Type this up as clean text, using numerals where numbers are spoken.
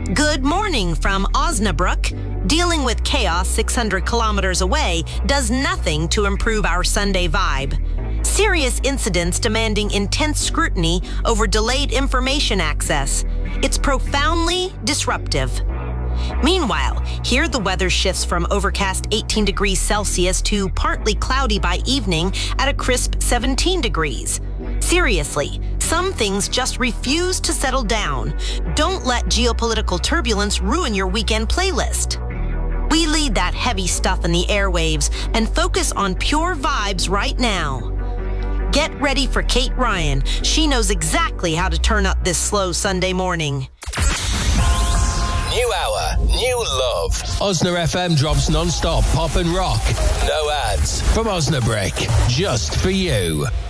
Good morning from Osnabrück. Dealing with chaos 600 kilometers away does nothing to improve our Sunday vibe. Serious incidents demanding intense scrutiny over delayed information access. It's profoundly disruptive. Meanwhile, here the weather shifts from overcast 18 degrees Celsius to partly cloudy by evening at a crisp 17 degrees. Seriously, some things just refuse to settle down. Don't let geopolitical turbulence ruin your weekend playlist. We lead that heavy stuff in the airwaves and focus on pure vibes right now. Get ready for Kate Ryan. She knows exactly how to turn up this slow Sunday morning. New hour, new love. Osna FM drops non-stop pop and rock. No ads. From Osnabrück, just for you.